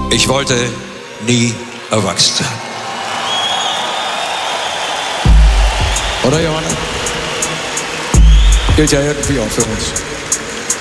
Ich wollte nie erwachsen sein. Oder, Johanna? Gilt ja irgendwie auch für uns.